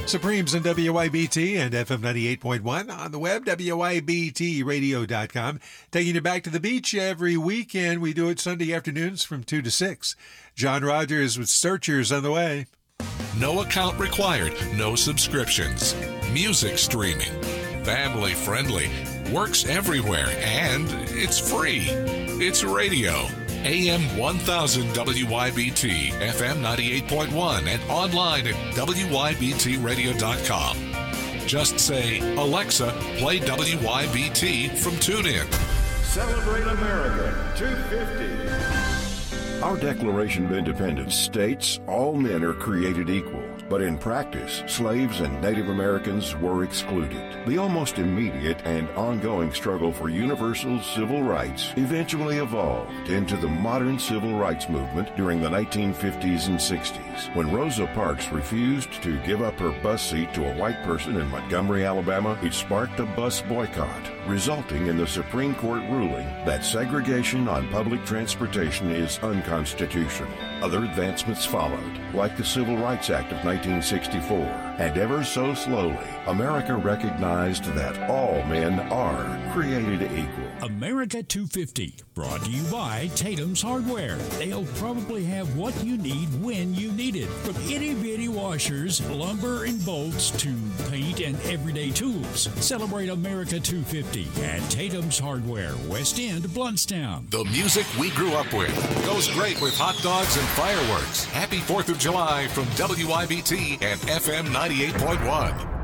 Supremes and WYBT and FM 98.1 on the web, WYBTradio.com. Taking you back to the beach every weekend. We do it Sunday afternoons from 2 to 6. John Rogers with Searchers on the way. No account required, no subscriptions. Music streaming. Family friendly. Works everywhere, and it's free. It's radio. AM 1000 WYBT, FM 98.1, and online at WYBTradio.com. Just say, Alexa, play WYBT from TuneIn. Celebrate America 250. Our Declaration of Independence states all men are created equal, but in practice, slaves and Native Americans were excluded. The almost immediate and ongoing struggle for universal civil rights eventually evolved into the modern civil rights movement during the 1950s and 60s, when Rosa Parks refused to give up her bus seat to a white person in Montgomery, Alabama. It sparked a bus boycott, resulting in the Supreme Court ruling that segregation on public transportation is unconstitutional. Other advancements followed, like the Civil Rights Act of 1964, and ever so slowly, America recognized that all men are created equal. America 250, brought to you by Tatum's Hardware. They'll probably have what you need when you need it, from itty-bitty washers, lumber and bolts, to paint and everyday tools. Celebrate America 250 at Tatum's Hardware, West End, Bluntstown. The music we grew up with goes great with hot dogs and fireworks. Happy 4th of July from WYBT and FM 98.1.